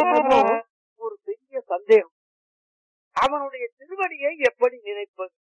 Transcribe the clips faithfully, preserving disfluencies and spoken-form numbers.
என்னமோ ஒரு பெரிய சந்தேகம். அவனுடைய திருவடியை எப்படி நினைப்பது?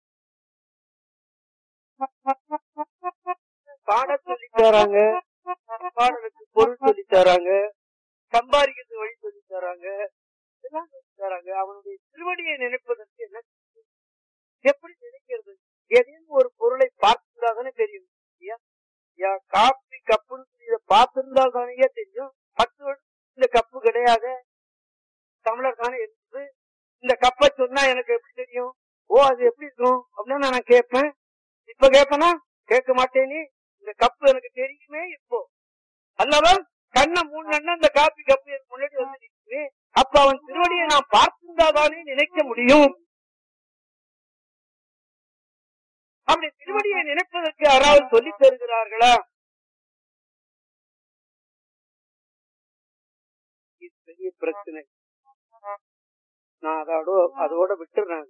பாட சொல்லி தராங்க, பாடலுக்கு பொருள் சொல்லி தராங்க, சம்பாதிக்கிறது வழி சொல்லி தராங்க, எல்லாம் சொல்லி தராங்க. அவனுடைய திருவடியை நினைப்பதற்கு என்ன எப்படி நினைக்கிறது? ஏதேனும் ஒரு பொருளை பார்த்துருந்தா தானே தெரியும். காப்பி கப்புன்னு இதை பார்த்திருந்தால் தானே தெரியும். பத்து வருடம் இந்த கப்பு கிடையாது, தமிழர் தானே இருக்குது. இந்த கப்பை சொன்னா எனக்கு எப்படி தெரியும்? ஓ அது எப்படி இருக்கும் அப்படின்னு நான் கேட்பேன். இப்ப கேட்பேனா? கேட்க மாட்டேனே. இந்த கப்பு எனக்கு தெரியுமே இப்போ அல்லவா? கண்ணை மூணு இந்த காப்பி கப்பு எனக்கு முன்னாடி வந்து நிற்குது. அப்ப அவன் திருவடியை நான் பார்த்திருந்தாதானே நினைக்க முடியும். அப்படி திருவடியை நினைப்பதற்கு யாராவது சொல்லித் தருகிறார்களா? இது பெரிய பிரச்சனை. நான் அதோட அதோட விட்டுறேன்.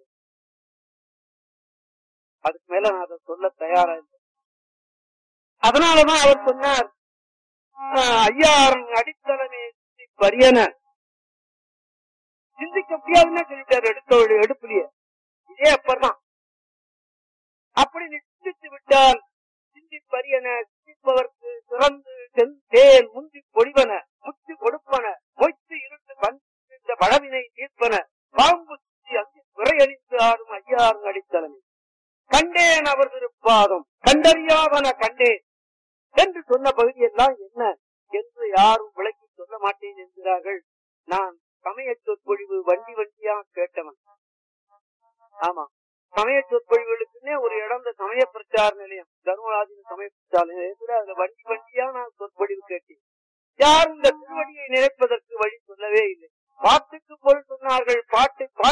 அதுக்கு மேல நான் அதை சொல்ல தயாரா இல்லை. அதனாலதான் அவர் சொன்னார், ஐயாரன் அடித்தளமே பரியன சிந்திக்க முடியாதுன்னு சொல்லிட்டாரு. எடுத்த எடுப்புலயே இதே அப்பதான் அப்படி சிந்தித்து விட்டால் சிந்திப்பரியன சிந்திப்பவர்க்கு சிறந்து செந்தேன் முந்தி பொழிவன முத்தி கொடுப்பன மொய்த்து இருட்டு பந்த பழவினை தீர்ப்பன பாம்பு சுற்றி அங்கு விரையறிந்து ஆடும் ஐயாரன் அடித்தளமே கண்டேன் அவர் திருப்பாதம் கண்டறியாவன கண்டேன் என்று சொன்ன பகுதியெல்லாம் என்ன என்று யாரும் விளக்கி சொல்ல மாட்டேன் என்கிறார்கள். நான் சமய சொற்பொழிவு வண்டி வண்டியா கேட்டவன். ஆமா, சமய சொற்பொழிவுகளுக்குன்னே ஒரு இடம் சமய பிரச்சார நிலையம், தர்மராஜின் சமய பிரச்சார நிலையத்துல அதுல வண்டி வண்டியா நான் சொற்பொழிவு கேட்டேன். யாரும் இந்த திருவடியை நினைப்பதற்கு வழி சொல்லவே இல்லை. பாட்டுக்கு பொருள் சொன்னார்கள். பாட்டு